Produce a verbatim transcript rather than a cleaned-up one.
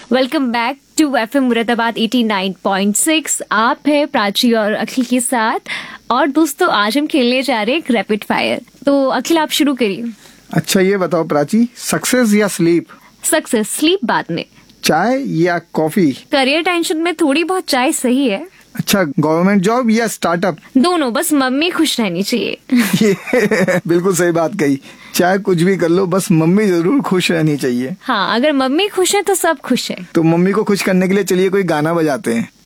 Welcome back to FM Moradabad eighty nine point six. आप है प्राची और अखिल के साथ। और दोस्तों, आज हम खेलने जा रहे हैं रैपिड फायर। तो अखिल, आप शुरू करिए। अच्छा, ये बताओ प्राची, सक्सेस या स्लीप? सक्सेस, स्लीप बाद में। चाय या कॉफी? करियर टेंशन में थोड़ी बहुत चाय सही है। अच्छा, गवर्नमेंट जॉब या स्टार्टअप? दोनों, बस मम्मी खुश रहनी चाहिए। ये बिल्कुल सही बात कही। चाहे कुछ भी कर लो, बस मम्मी जरूर खुश रहनी चाहिए। हाँ, अगर मम्मी खुश है तो सब खुश है। तो मम्मी को खुश करने के लिए चलिए कोई गाना बजाते हैं।